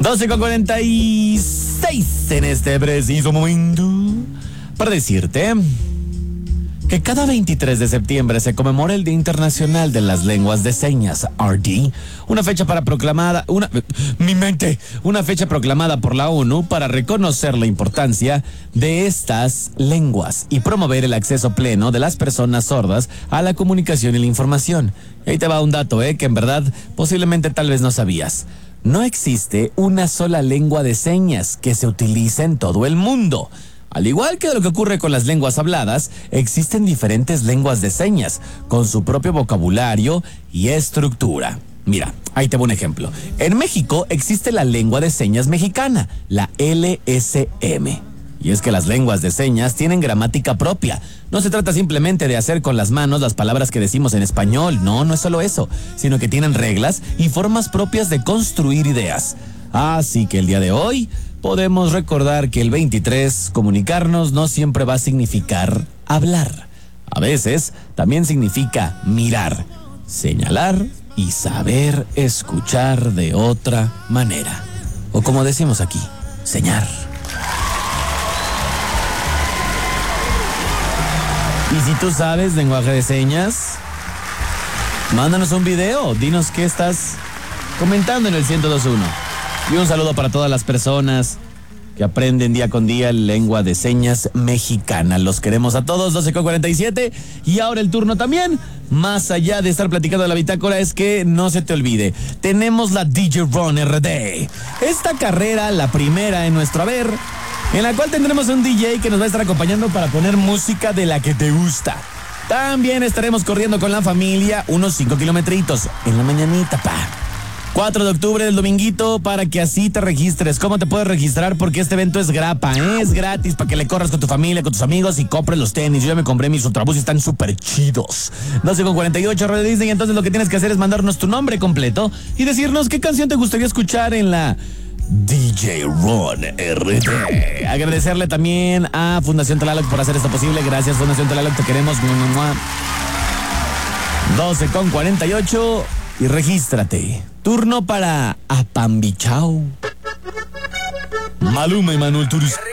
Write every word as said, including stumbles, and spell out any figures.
doce con cuarenta y seis en este preciso momento para decirte que cada veintitrés de septiembre se conmemora el Día Internacional de las Lenguas de Señas, R D, una fecha para proclamada, una, mi mente, una fecha proclamada por la ONU para reconocer la importancia de estas lenguas y promover el acceso pleno de las personas sordas a la comunicación y la información. Y ahí te va un dato, eh, que en verdad posiblemente tal vez no sabías. No existe una sola lengua de señas que se utilice en todo el mundo. Al igual que lo que ocurre con las lenguas habladas, existen diferentes lenguas de señas, con su propio vocabulario y estructura. Mira, ahí te voy un ejemplo. En México existe la lengua de señas mexicana, la L S M. Y es que las lenguas de señas tienen gramática propia. No se trata simplemente de hacer con las manos las palabras que decimos en español. No, no es solo eso, sino que tienen reglas y formas propias de construir ideas. Así que el día de hoy podemos recordar que el veintitrés, comunicarnos no siempre va a significar hablar. A veces también significa mirar, señalar y saber escuchar de otra manera. O como decimos aquí, señar. Y si tú sabes lenguaje de señas, mándanos un video, dinos qué estás comentando en el ciento dos punto uno. Y un saludo para todas las personas que aprenden día con día lengua de señas mexicana. Los queremos a todos, doce con cuarenta y siete. Y ahora el turno también, más allá de estar platicando de la bitácora, es que no se te olvide, tenemos la D J Ron R D. Esta carrera, la primera en nuestro haber, en la cual tendremos un D J que nos va a estar acompañando para poner música de la que te gusta. También estaremos corriendo con la familia unos cinco kilometritos en la mañanita, pa. cuatro de octubre del dominguito, para que así te registres. ¿Cómo te puedes registrar? Porque este evento es grapa, ¿eh? Es gratis para que le corras con tu familia, con tus amigos y compres los tenis. Yo ya me compré mis ultrabús y están súper chidos. doce con cuarenta y ocho, Radio Disney. Entonces lo que tienes que hacer es mandarnos tu nombre completo y decirnos qué canción te gustaría escuchar en la D J Ron R D. Agradecerle también a Fundación Tlaloc por hacer esto posible. Gracias, Fundación Tlaloc, te queremos. doce con cuarenta y ocho y regístrate. Turno para Apambichao. Maluma y Manuel Turizo.